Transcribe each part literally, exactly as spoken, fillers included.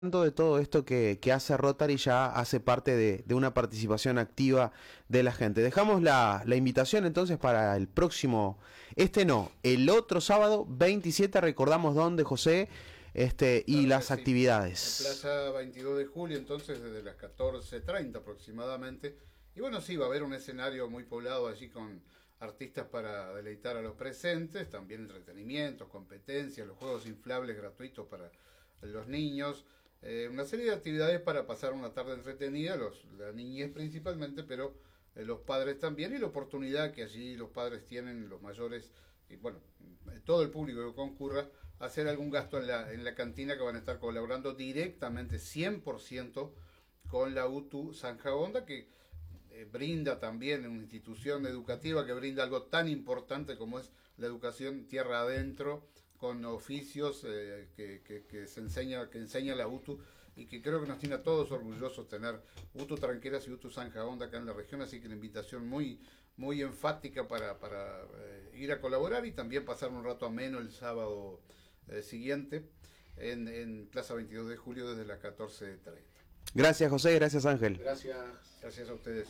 De todo esto que, que hace Rotary ya hace parte de, de una participación activa de la gente. Dejamos la, la invitación entonces para el próximo, este no, el otro sábado veintisiete, recordamos dónde, José, este y claro las sí. actividades. En Plaza veintidós de julio, entonces desde las catorce treinta aproximadamente. Y bueno, sí, va a haber un escenario muy poblado allí con artistas para deleitar a los presentes, también entretenimientos, competencias, los juegos inflables gratuitos para los niños. Eh, una serie de actividades para pasar una tarde entretenida, los, la niñez principalmente, pero eh, los padres también, y la oportunidad que allí los padres tienen, los mayores, y bueno, todo el público que concurra, a hacer algún gasto en la, en la cantina, que van a estar colaborando directamente, cien por ciento, con la U T U Sanjaonda, que eh, brinda también una institución educativa que brinda algo tan importante como es la educación tierra adentro, con oficios eh, que, que, que se enseña, que enseña la U T U, y que creo que nos tiene a todos orgullosos tener U T U Tranqueras y U T U Sanjaonda acá en la región, así que la invitación muy, muy enfática para, para eh, ir a colaborar y también pasar un rato ameno el sábado eh, siguiente en, en Plaza veintidós de julio desde las catorce treinta. Gracias, José, gracias, Ángel. Gracias, gracias a ustedes.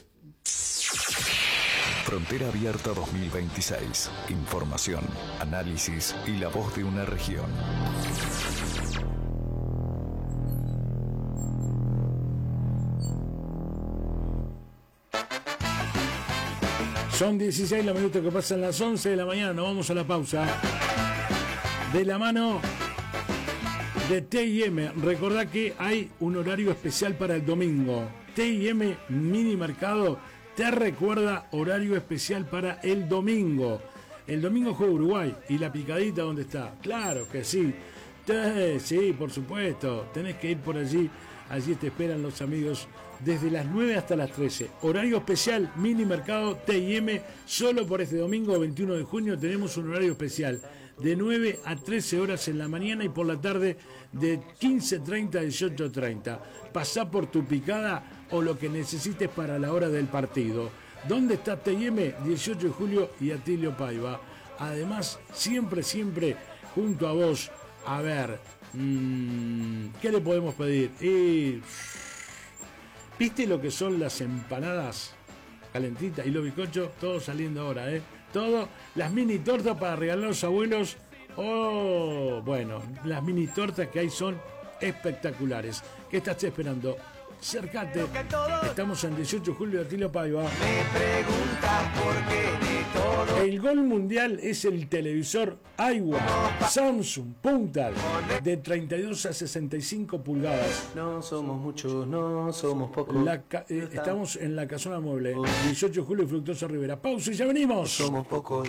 Frontera Abierta dos mil veintiséis. Información, análisis y la voz de una región. Son dieciséis los minutos que pasan las once de la mañana. Nos vamos a la pausa. De la mano de T y M. Recordá que hay un horario especial para el domingo. T y M Mini Mercado te recuerda horario especial para el domingo. El domingo juega Uruguay. ¿Y la picadita dónde está? Claro que sí. Te, sí, por supuesto. Tenés que ir por allí. Allí te esperan los amigos desde las nueve hasta las trece. Horario especial, Mini Mercado T y M. Solo por este domingo veintiuno de junio tenemos un horario especial de nueve a trece horas en la mañana y por la tarde de quince treinta a dieciocho treinta. Pasá por tu picada o lo que necesites para la hora del partido. ¿Dónde está T y M? dieciocho de julio y Atilio Paiva. Además, siempre, siempre junto a vos. A ver, mmm, ¿qué le podemos pedir? Y, ¿viste lo que son las empanadas calentitas y los bizcochos? Todo saliendo ahora, ¿eh? Todo, las mini tortas para regalar a los abuelos. Oh, bueno, las mini tortas que hay son espectaculares. ¿Qué estás esperando? Acércate. Estamos en dieciocho de julio de Atilio Paiva. Me preguntas por qué de todo. El gol mundial es el televisor Aiwa Samsung Puntal de treinta y dos a sesenta y cinco pulgadas. No somos muchos, no somos pocos. La ca- eh, estamos en la Casona Mueble, dieciocho de julio, Fructuoso Rivera. Pausa y ya venimos. Somos pocos.